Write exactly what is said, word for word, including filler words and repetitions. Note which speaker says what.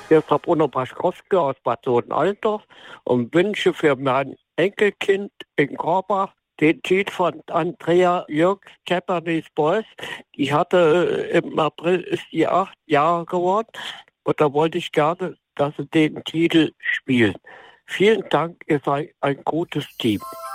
Speaker 1: Hier ist der Bruno Paschkowski aus Bad Sohn-Allendorf und wünsche für mein Enkelkind in Korbach den Titel von Andrea Jürg, Japanese Boys. Die hatte äh, im April ist die acht Jahre geworden und da wollte ich gerne, dass sie den Titel spielen. Vielen Dank, ihr seid ein gutes Team.